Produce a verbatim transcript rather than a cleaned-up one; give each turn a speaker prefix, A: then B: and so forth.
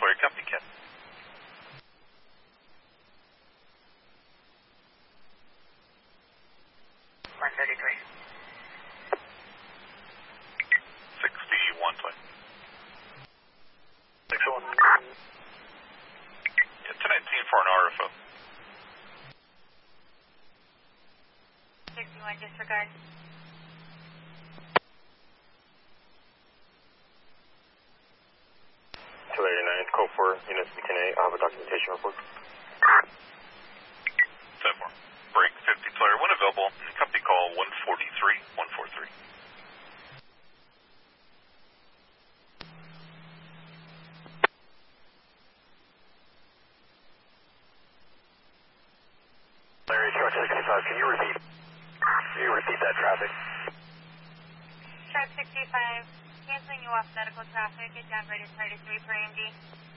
A: for your company, Ken.
B: one thirty-three.
A: sixty-one twenty.
B: sixty-one.
A: Yeah, ten nineteen for an R F O.
C: sixty-one, disregard.
D: two eighty-nine, code four, units B ten A, I have a documentation report.
A: ten four. Break fifty, player one available. Company call one forty-three, one forty-three.
D: Larry, truck sixty-five, can you repeat? Can you repeat that traffic?
C: Truck sixty-five, canceling you off medical traffic at downgrade is thirty-three per A M D.